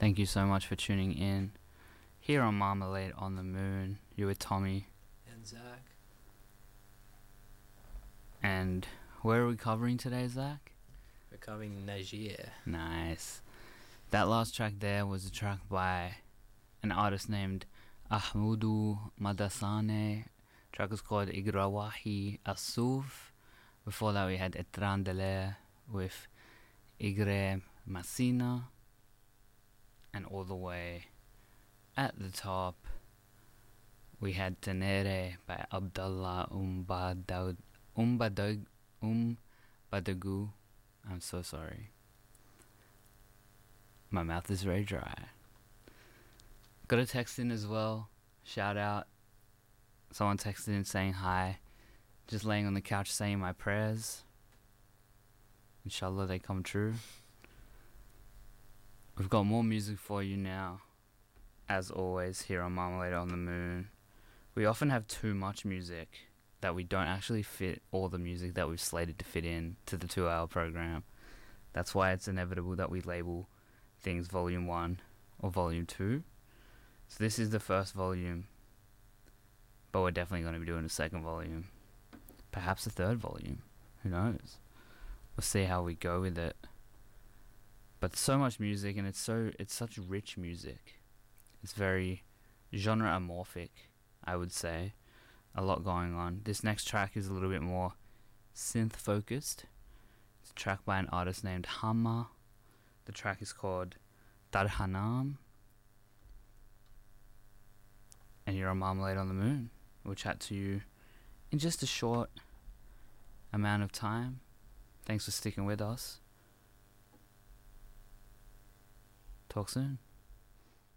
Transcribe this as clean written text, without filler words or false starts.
Thank you so much for tuning in. Here on Marmalade on the Moon, you're with Tommy. And Zach. And where are we covering today, Zach? We're covering Najir. Nice. That last track there was a track by an artist named Ahmudu Madasane. Track is called Igrawahi Asuf. Before that we had Etrandele with Igre Masina. And all the way at the top we had Tenere by Abdullah Badagu. I'm so sorry. My mouth is very dry. Got a text in as well. Shout out. Someone texted in saying hi. Just laying on the couch saying my prayers. Inshallah they come true. We've got more music for you now. As always here on Marmalade on the Moon. We often have too much music that we don't actually fit all the music that we've slated to fit in to the 2-hour program. That's why it's inevitable that we label things Volume 1 or Volume 2. So this is the first volume, but we're definitely going to be doing a second volume. Perhaps a third volume. Who knows? We'll see how we go with it. But so much music, and it's such rich music. It's very genre amorphic, I would say. A lot going on. This next track is a little bit more synth focused. It's a track by an artist named Hamma. The track is called Darhanam. And you're on Marmalade on the Moon. We'll chat to you in just a short amount of time. Thanks for sticking with us. Talk soon.